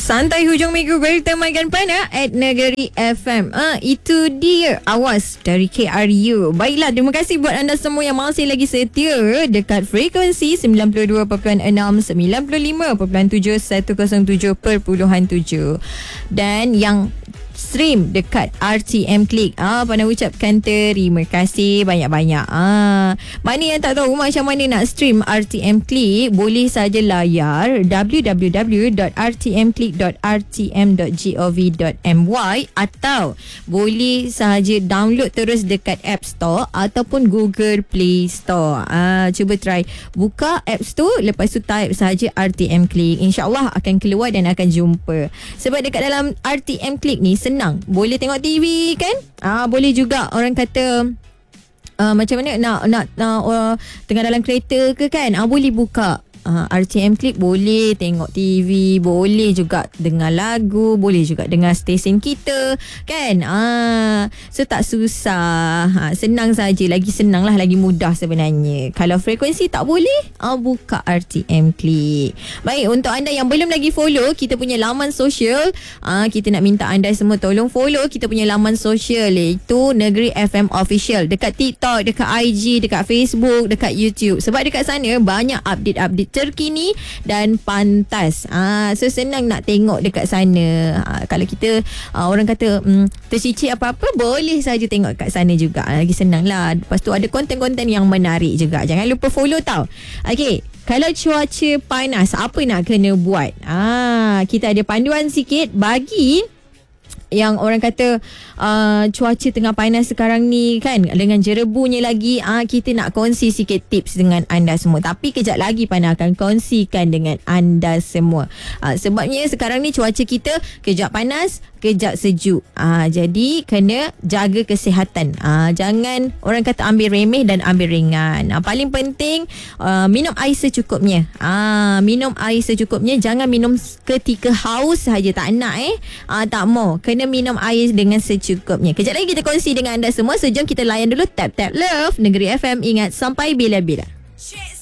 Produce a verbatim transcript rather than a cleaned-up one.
Santai hujung minggu bertemakan Pana at Negeri F M. Ah, itu dia Awas dari K R U. Baiklah, terima kasih buat anda semua yang masih lagi setia dekat frekuensi sembilan puluh dua perpuluhan enam, sembilan puluh lima perpuluhan tujuh, seratus tujuh perpuluhan tujuh. Dan yang stream dekat R T M Click. Ah, Pana ucapkan terima kasih banyak-banyak. Ah, mana yang tak tahu macam mana nak stream R T M Click, boleh saja layar w w w dot r t m click dot r t m dot gov dot m y atau boleh sahaja download terus dekat App Store ataupun Google Play Store. Ah, cuba try buka App Store, lepas tu type sahaja R T M Click. InsyaAllah akan keluar dan akan jumpa. Sebab dekat dalam R T M Click ni senang. Boleh tengok T V kan? Ah, boleh juga orang kata uh, macam mana nak nak uh, tengah dalam kereta ke kan? Ah, boleh buka Uh, R T M Click, boleh tengok T V, boleh juga dengar lagu, boleh juga dengar stesen kita kan. Ah, so tak susah. Ha, senang saja, lagi senang lah, lagi mudah sebenarnya. Kalau frekuensi tak boleh, ah, buka R T M Click. Baik, untuk anda yang belum lagi follow kita punya laman sosial, ah, kita nak minta anda semua tolong follow kita punya laman sosial, iaitu Negeri F M Official, dekat TikTok, dekat I G, dekat Facebook, dekat YouTube. Sebab dekat sana banyak update-update terkini dan pantas. Ah, so senang nak tengok dekat sana. Ah, kalau kita ah, orang kata mm, tercicik apa-apa, boleh saja tengok kat sana juga. Ah, lagi senang lah. Lepas tu ada konten-konten yang menarik juga. Jangan lupa follow tau. Okey, kalau cuaca panas, apa nak kena buat? Ah, kita ada panduan sikit bagi yang orang kata uh, cuaca tengah panas sekarang ni kan, dengan jerebunya lagi. uh, Kita nak kongsi sikit tips dengan anda semua. Tapi kejap lagi Pana akan kongsikan dengan anda semua. uh, Sebabnya sekarang ni cuaca kita kejap panas, kejap sejuk. uh, Jadi kena jaga kesihatan. uh, Jangan orang kata ambil remeh dan ambil ringan. uh, Paling penting uh, minum air secukupnya. uh, Minum air secukupnya. Jangan minum ketika haus sahaja. Tak nak eh uh, Tak mau. Kena minum air dengan secukupnya. Kejap lagi kita kongsi dengan anda semua. Sejam kita layan dulu Tap Tap Love Negeri F M. Ingat, sampai bila-bila.